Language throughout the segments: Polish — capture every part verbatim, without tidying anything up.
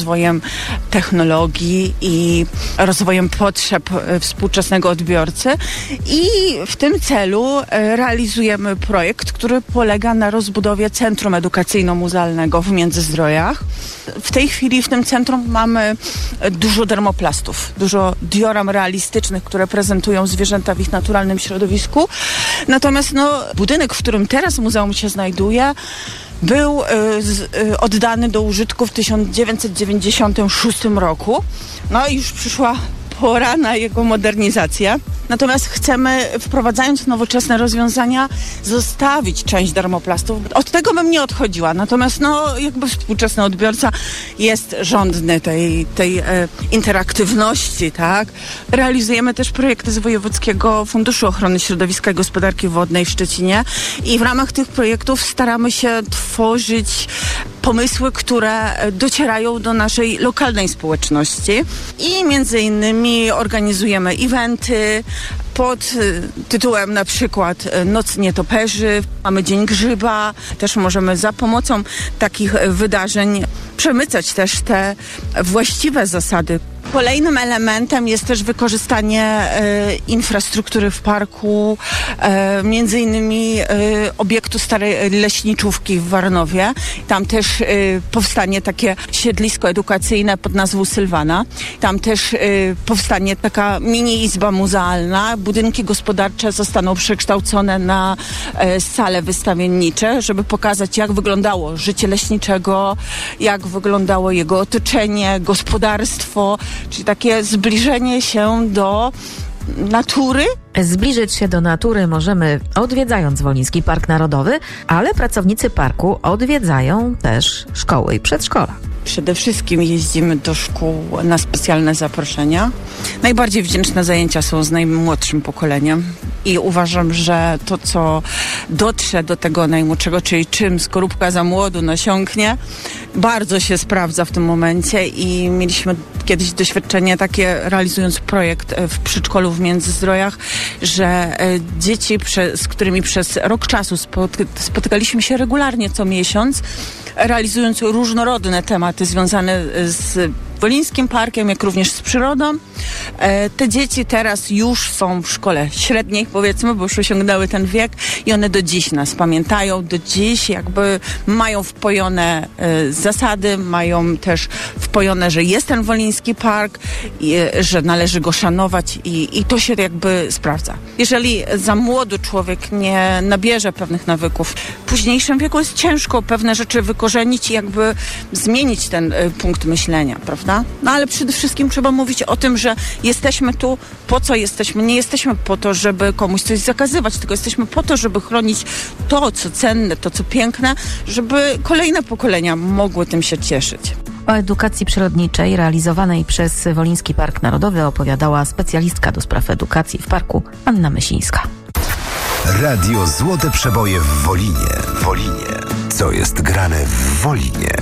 rozwojem technologii i rozwojem potrzeb współczesnego odbiorcy. I w tym celu realizujemy projekt, który polega na rozbudowie Centrum Edukacyjno-Muzealnego w Międzyzdrojach. W tej chwili w tym centrum mamy dużo dermoplastów, dużo dioram realistycznych, które prezentują zwierzęta w ich naturalnym środowisku. Natomiast no, budynek, w którym teraz muzeum się znajduje, był y, z, y, oddany do użytku w tysiąc dziewięćset dziewięćdziesiątym szóstym roku. No i już przyszła pora na jego modernizację. Natomiast chcemy, wprowadzając nowoczesne rozwiązania, zostawić część dermoplastów. Od tego bym nie odchodziła. Natomiast no, jakby współczesny odbiorca jest żądny tej, tej e, interaktywności, tak? Realizujemy też projekty z Wojewódzkiego Funduszu Ochrony Środowiska i Gospodarki Wodnej w Szczecinie i w ramach tych projektów staramy się tworzyć pomysły, które docierają do naszej lokalnej społeczności i między innymi organizujemy eventy pod tytułem na przykład Noc Nietoperzy, mamy Dzień Grzyba. Też możemy za pomocą takich wydarzeń przemycać też te właściwe zasady. Kolejnym elementem jest też wykorzystanie e, infrastruktury w parku, e, między innymi e, obiektu starej leśniczówki w Warnowie. Tam też e, powstanie takie siedlisko edukacyjne pod nazwą Sylwana. Tam też e, powstanie taka mini izba muzealna. Budynki gospodarcze zostaną przekształcone na e, sale wystawiennicze, żeby pokazać, jak wyglądało życie leśniczego, jak wyglądało jego otoczenie, gospodarstwo, czyli takie zbliżenie się do natury. Zbliżyć się do natury możemy odwiedzając Woliński Park Narodowy, ale pracownicy parku odwiedzają też szkoły i przedszkola. Przede wszystkim jeździmy do szkół na specjalne zaproszenia. Najbardziej wdzięczne zajęcia są z najmłodszym pokoleniem i uważam, że to, co dotrze do tego najmłodszego, czyli czym skorupka za młodu nasiąknie, bardzo się sprawdza w tym momencie i mieliśmy kiedyś doświadczenie takie, realizując projekt w przedszkolu w Międzyzdrojach, że dzieci, z którymi przez rok czasu spotykaliśmy się regularnie co miesiąc, realizując różnorodne tematy związane z Wolińskim Parkiem, jak również z przyrodą. E, te dzieci teraz już są w szkole średniej, powiedzmy, bo już osiągnęły ten wiek i one do dziś nas pamiętają, do dziś jakby mają wpojone e, zasady, mają też wpojone, że jest ten Woliński Park, i, że należy go szanować i, i to się jakby sprawdza. Jeżeli za młody człowiek nie nabierze pewnych nawyków, w późniejszym wieku jest ciężko pewne rzeczy wykorzenić i jakby zmienić ten e, punkt myślenia, prawda? No ale przede wszystkim trzeba mówić o tym, że jesteśmy tu, po co jesteśmy. Nie jesteśmy po to, żeby komuś coś zakazywać, tylko jesteśmy po to, żeby chronić to, co cenne, to, co piękne, żeby kolejne pokolenia mogły tym się cieszyć. O edukacji przyrodniczej realizowanej przez Woliński Park Narodowy opowiadała specjalistka do spraw edukacji w parku Anna Mysińska. Radio Złote Przeboje w Wolinie. Wolinie. Co jest grane w Wolinie?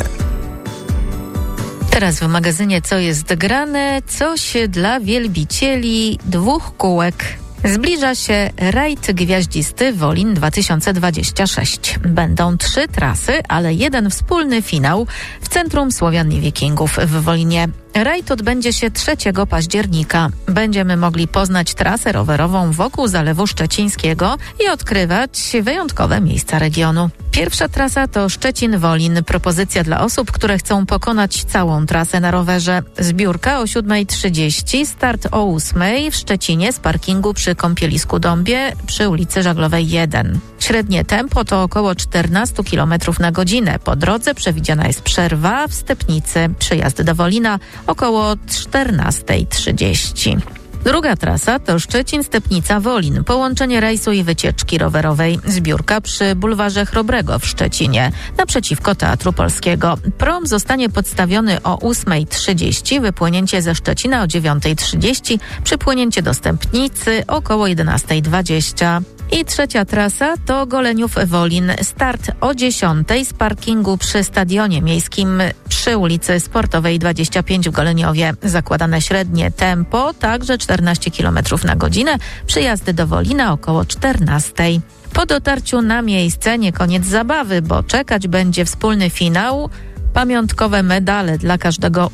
Teraz w magazynie Co jest grane? Coś dla wielbicieli dwóch kółek. Zbliża się rajd gwiaździsty Wolin dwa tysiące dwadzieścia sześć. Będą trzy trasy, ale jeden wspólny finał w Centrum Słowian i Wikingów w Wolinie. Rajd odbędzie się trzeciego października. Będziemy mogli poznać trasę rowerową wokół Zalewu Szczecińskiego i odkrywać wyjątkowe miejsca regionu. Pierwsza trasa to Szczecin-Wolin. Propozycja dla osób, które chcą pokonać całą trasę na rowerze. Zbiórka o siódma trzydzieści, start o ósmej w Szczecinie z parkingu przy Kąpielisku Dąbie przy ulicy Żaglowej jeden. Średnie tempo to około czternaście kilometrów na godzinę. Po drodze przewidziana jest przerwa w Stepnicy. Przyjazd do Wolina około czternasta trzydzieści. Druga trasa to Szczecin-Stepnica-Wolin. Połączenie rejsu i wycieczki rowerowej. Zbiórka przy bulwarze Chrobrego w Szczecinie, naprzeciwko Teatru Polskiego. Prom zostanie podstawiony o ósma trzydzieści, wypłynięcie ze Szczecina o dziewiąta trzydzieści, przypłynięcie do Stepnicy około jedenasta dwadzieścia. I trzecia trasa to Goleniów-Wolin. Start o dziesiątej z parkingu przy Stadionie Miejskim przy ulicy Sportowej dwadzieścia pięć w Goleniowie. Zakładane średnie tempo także czternaście kilometrów na godzinę. Przyjazdy do Wolina około czternastej. Po dotarciu na miejsce nie koniec zabawy, bo czekać będzie wspólny finał, pamiątkowe medale dla każdego